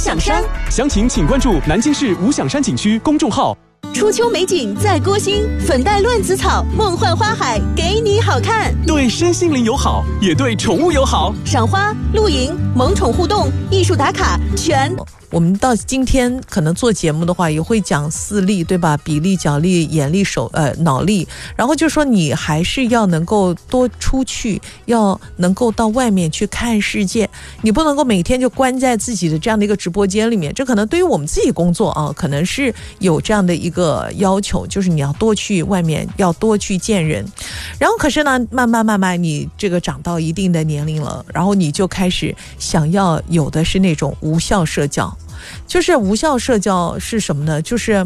响山。 详情请关注南京市无响山景区公众号。 初秋美景在郭心，粉黛乱子草，梦幻花海，给你好看。 对身心灵友好，也对宠物友好。 赏花、露营、萌宠互动、艺术打卡，全。 我们到今天可能做节目的话，也会讲四力，对吧？鼻力、脚力、眼力、脑力。然后就说你还是要能够多出去，要能够到外面去看世界。你不能够每天就关在自己的这样的一个直播间里面。这可能对于我们自己工作啊，可能是有这样的一个要求，就是你要多去外面，要多去见人。然后可是呢，慢慢你这个长到一定的年龄了，然后你就开始想要有的是那种无效社交。就是无效社交是什么呢？就是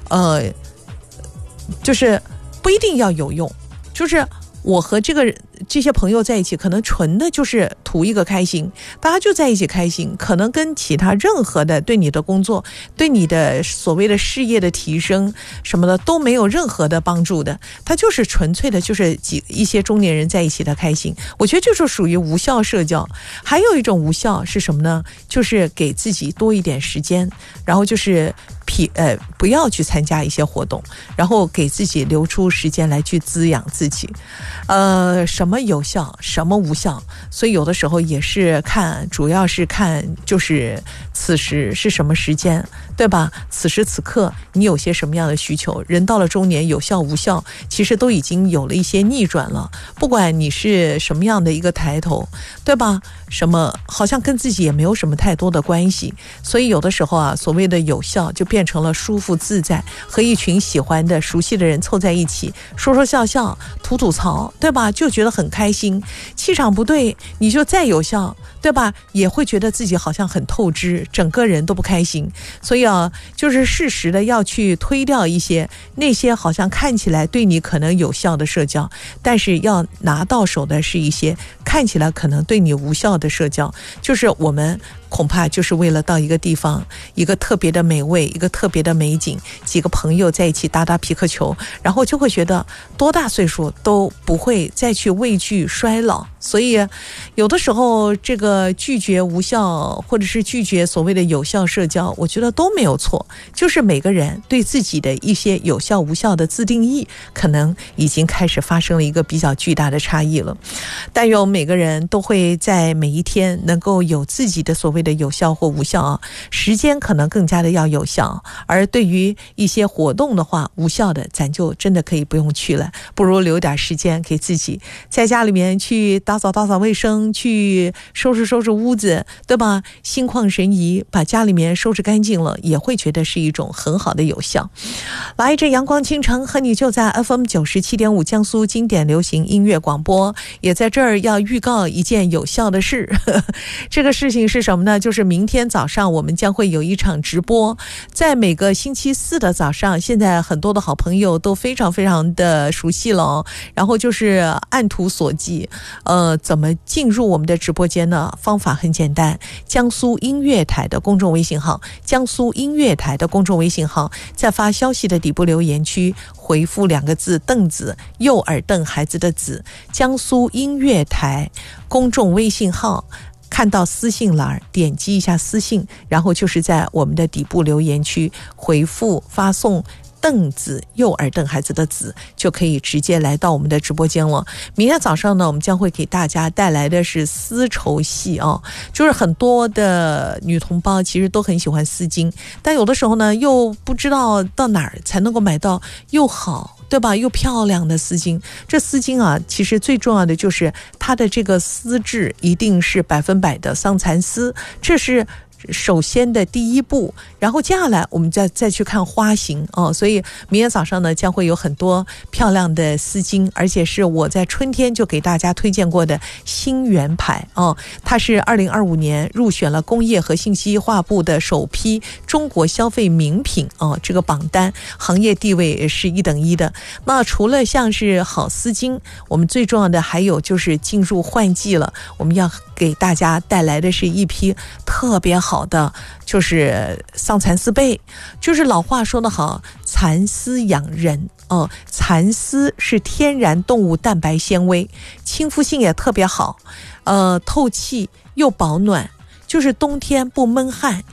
不一定要有用，就是我和这些朋友在一起，可能纯的就是图一个开心，大家就在一起开心，可能跟其他任何的对你的工作、对你的所谓的事业的提升什么的都没有任何的帮助的，它就是纯粹的就是一些中年人在一起的开心。我觉得这就属于无效社交。还有一种无效是什么呢？就是给自己多一点时间，然后就是不要去参加一些活动，然后给自己留出时间来去滋养自己。什么有效，什么无效，所以有的时候也是主要是看就是此时是什么时间，对吧？此时此刻你有些什么样的需求？人到了中年，有效无效其实都已经有了一些逆转了。不管你是什么样的一个抬头，对吧？什么好像跟自己也没有什么太多的关系。所以有的时候啊，所谓的有效就变成了舒服自在，和一群喜欢的熟悉的人凑在一起，说说笑笑，吐槽，对吧？就觉得很开心。气场不对，你就再有效，对吧？也会觉得自己好像很透支，整个人都不开心。所以啊，就是适时的要去推掉一些那些好像看起来对你可能有效的社交，但是要拿到手的是一些看起来可能对你无效的社交。就是我们恐怕就是为了到一个地方，一个特别的美味，一个特别的美景，几个朋友在一起打打皮克球，然后就会觉得多大岁数都不会再去畏惧衰老。所以有的时候这个拒绝无效或者是拒绝所谓的有效社交，我觉得都没有错，就是每个人对自己的一些有效无效的自定义可能已经开始发生了一个比较巨大的差异了。但愿每个人都会在每一天能够有自己的所谓的有效或无效啊，时间可能更加的要有效，而对于一些活动的话，无效的咱就真的可以不用去了，不如留点时间给自己，在家里面去打扫卫生，去收拾屋子，对吧？心旷神怡，把家里面收拾干净了，也会觉得是一种很好的有效。来，这阳光倾城和你就在 FM97.5 江苏经典流行音乐广播，也在这儿要预告一件有效的事。这个事情是什么呢？就是明天早上我们将会有一场直播，在每个星期四的早上，现在很多的好朋友都非常非常的熟悉了哦。然后就是按图索骥，怎么进入我们的直播间呢？方法很简单，江苏音乐台的公众微信号，江苏音乐台的公众微信号，在发消息的底部留言区回复2个字凳子，右耳瞪孩子的子，江苏音乐台公众微信号，看到私信栏点击一下私信，然后就是在我们的底部留言区回复发送凳子，右耳瞪孩子的子，就可以直接来到我们的直播间了。明天早上呢，我们将会给大家带来的是丝绸系哦，就是很多的女同胞其实都很喜欢丝巾，但有的时候呢又不知道到哪儿才能够买到又好，对吧？又漂亮的丝巾。这丝巾啊，其实最重要的就是它的这个丝质一定是100%的桑蚕丝，这是首先的第一步，然后接下来我们再去看花型哦。所以明天早上呢，将会有很多漂亮的丝巾，而且是我在春天就给大家推荐过的新源牌哦。它是2025年入选了工业和信息化部的首批中国消费名品哦，这个榜单行业地位是1等1的。那除了像是好丝巾，我们最重要的还有就是进入换季了，我们要给大家带来的是一批特别好的，就是桑蚕丝被。就是老话说得好，蚕丝养人哦，蚕丝是天然动物蛋白纤维，亲肤性也特别好，透气又保暖，就是冬天不闷汗